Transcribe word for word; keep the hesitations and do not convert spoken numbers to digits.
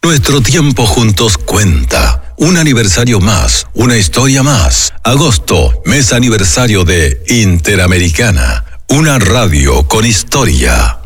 Nuestro tiempo juntos cuenta. Un aniversario más, una historia más. Agosto, mes aniversario de Interamericana. Una radio con historia.